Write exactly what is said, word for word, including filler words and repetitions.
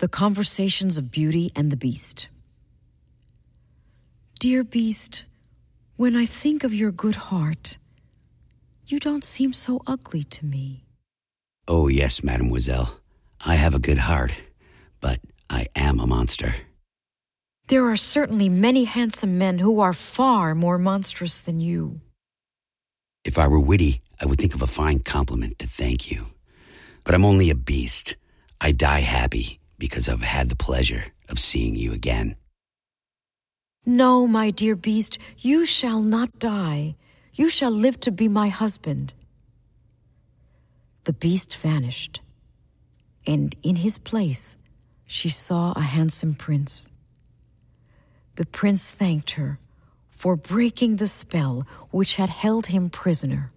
The Conversations of Beauty and the Beast. Dear Beast, when I think of your good heart, you don't seem so ugly to me. Oh, yes, mademoiselle. I have a good heart, but I am a monster. There are certainly many handsome men who are far more monstrous than you. If I were witty, I would think of a fine compliment to thank you. But I'm only a beast. I die happy because I've had the pleasure of seeing you again. No, my dear Beast, you shall not die. You shall live to be my husband. The Beast vanished, and in his place she saw a handsome prince. The prince thanked her for breaking the spell which had held him prisoner.